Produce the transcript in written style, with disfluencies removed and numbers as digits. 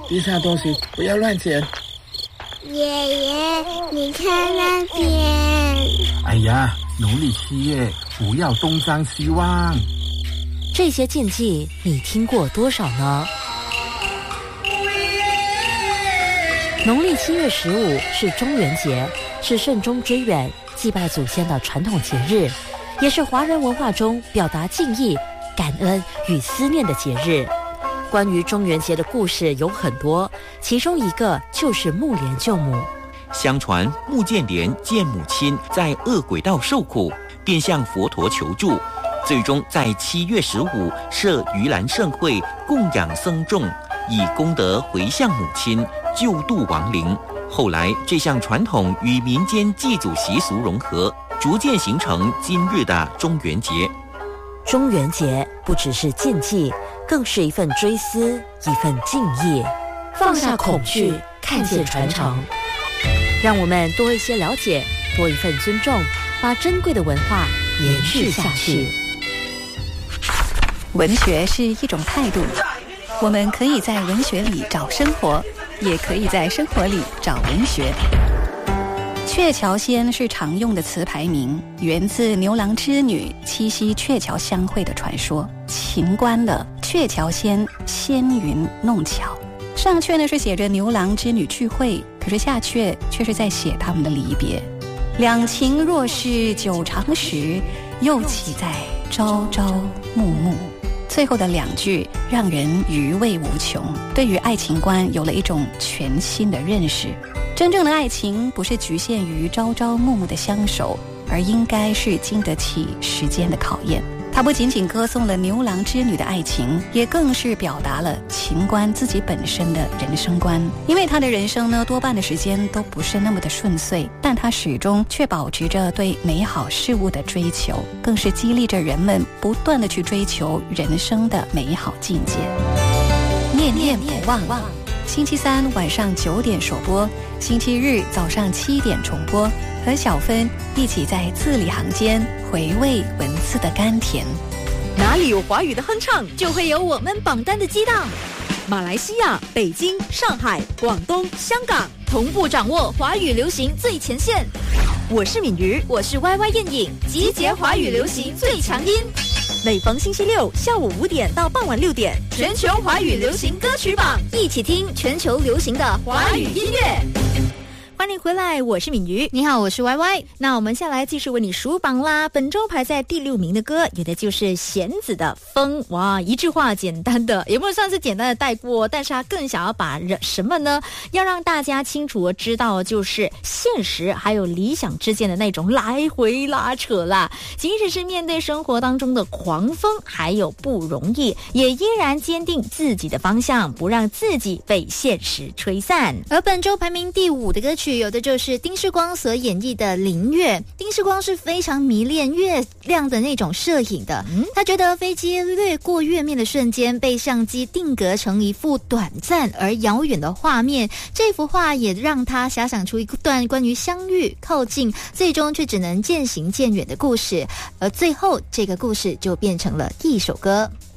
地上东西不要乱捡。 爷爷，你看那边。 哎呀，农历7月不要东张西望。 这些禁忌你听过多少呢？农历7月15是中元节，是慎终追远、祭拜祖先的传统节日，也是华人文化中表达敬意、感恩与思念的节日。关于中元节的故事有很多，其中一个就是木莲救母。 相传木建莲见母亲在恶鬼道受苦，便向佛陀求助，最终在7月15设盂兰盛会，供养僧众，以功德回向母亲，救度亡灵。后来这项传统与民间祭祖习俗融合，逐渐形成今日的中元节。 中元节不只是禁忌，更是一份追思，一份敬意。放下恐惧，看见传承，让我们多一些了解，多一份尊重，把珍贵的文化延续下去。 文学是一种态度，我们可以在文学里找生活，也可以在生活里找文学。鹊桥仙是常用的词牌名，源自牛郎织女七夕鹊桥相会的传说。秦观的鹊桥仙，仙云弄巧。上阙呢是写着牛郎织女聚会，可是下阙却是在写他们的离别。两情若是久长时，又岂在朝朝暮暮。最后的2句让人余味无穷，对于爱情观有了一种全新的认识。真正的爱情不是局限于朝朝暮暮的相守，而应该是经得起时间的考验。它不仅仅歌颂了牛郎织女的爱情，也更是表达了秦观自己本身的人生观。因为他的人生呢，多半的时间都不是那么的顺遂，但他始终却保持着对美好事物的追求，更是激励着人们不断的去追求人生的美好境界。念念不忘，星期3晚上9点首播，星期日早上7点重播，和小芬一起在字里行间回味文字的甘甜。 哪里有华语的哼唱，就会有我们榜单的激荡。马来西亚、北京、上海、广东、香港同步掌握华语流行最前线。我是敏瑜，我是 YY 燕颖，集结华语流行最强音。每逢星期6下午5点到傍晚6点，全球华语流行歌曲榜，一起听全球流行的华语音乐。欢迎回来，我是敏瑜。 你好，我是 YY。 那我们下来继续为你数榜啦。本周排在第6名的歌，有的就是弦子的《风》。哇，一句话简单的，也不算是简单的带过，但是他更想要把什么呢？要让大家清楚的知道，就是现实还有理想之间的那种来回拉扯啦。即使是面对生活当中的狂风，还有不容易，也依然坚定自己的方向，不让自己被现实吹散。 而本周排名第5的歌曲，有的就是丁世光所演绎的《灵月》。丁世光是非常迷恋月亮的那种摄影的，他觉得飞机掠过月面的瞬间，被相机定格成一幅短暂而遥远的画面。这幅画也让他遐想出一段关于相遇、靠近，最终却只能渐行渐远的故事。而最后，这个故事就变成了一首歌。